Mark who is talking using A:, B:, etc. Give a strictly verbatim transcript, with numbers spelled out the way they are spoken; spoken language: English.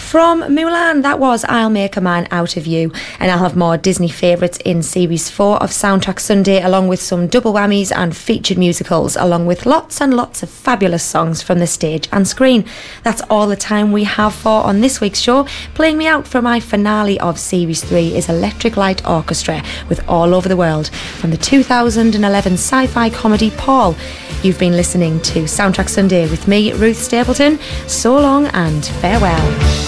A: From Mulan, that was I'll Make a Man Out of You, and I'll have more Disney favourites in Series four of Soundtrack Sunday, along with some double whammies and featured musicals, along with lots and lots of fabulous songs from the stage and screen. That's all the time we have for on this week's show. Playing me out for my finale of Series three is Electric Light Orchestra with All Over the World from the two thousand eleven sci-fi comedy Paul. You've been listening to Soundtrack Sunday with me, Ruth Stapleton. So long and farewell.